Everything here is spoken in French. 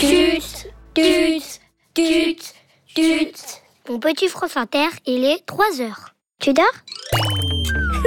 Tut, tut, tut, tut. Mon petit France Inter, il est 3 heures. Tu dors ?